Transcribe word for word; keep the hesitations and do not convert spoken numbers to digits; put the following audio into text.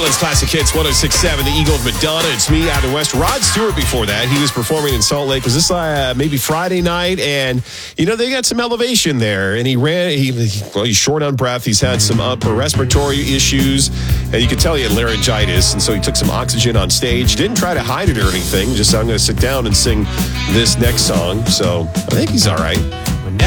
Ireland's Classic Hits one oh six point seven, the Eagles, Madonna. It's me, Adam West. Rod Stewart before that. He was performing in Salt Lake. Was this uh, maybe Friday night? And, you know, they got some elevation there. And he ran, he, well, he's short on breath. He's had some upper respiratory issues. And you could tell he had laryngitis. And so he took some oxygen on stage. Didn't try to hide it or anything. Just, I'm going to sit down and sing this next song. So I think he's all right.